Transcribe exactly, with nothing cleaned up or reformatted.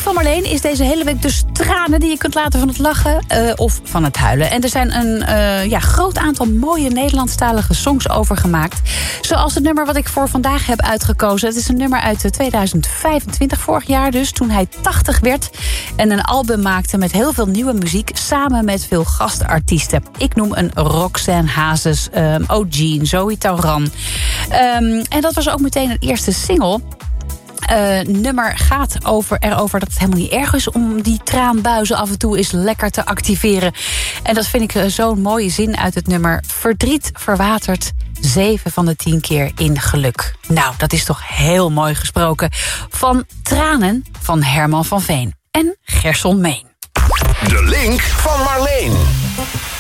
van Marleen is deze hele week dus tranen die je kunt laten van het lachen uh, of van het huilen. En er zijn een uh, ja, groot aantal mooie Nederlandstalige songs over gemaakt. Zoals het nummer wat ik voor vandaag heb uitgekozen. Het is een nummer uit tweeduizend vijfentwintig, vorig jaar dus, toen hij tachtig werd. En een album maakte met heel veel nieuwe muziek, samen met veel gastartiesten. Ik noem een Roxanne Hazes, um, O'Gene, Zoe Tauran. Um, en dat was ook meteen het eerste single. Uh, nummer gaat over, erover dat het helemaal niet erg is om die traanbuizen af en toe eens lekker te activeren. En dat vind ik uh, zo'n mooie zin uit het nummer. Verdriet verwatert zeven van de tien keer in geluk. Nou, dat is toch heel mooi gesproken. Van Tranen van Herman van Veen en Gerson Meen. De link van Marleen.